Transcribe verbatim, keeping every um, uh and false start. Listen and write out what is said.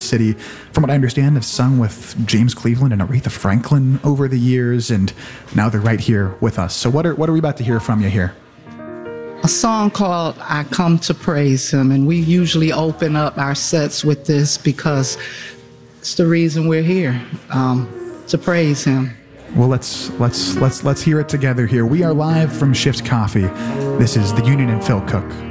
City. From what I understand, have sung with James Cleveland and Aretha Franklin over the years, and now they're right here with us. So what are what are we about to hear from you here? A song called I Come to Praise Him, and we usually open up our sets with this because it's the reason we're here, um, to praise Him. Well, let's let's let's let's hear it together here. We are live from Shift Coffee. This is the Union and Phil Cook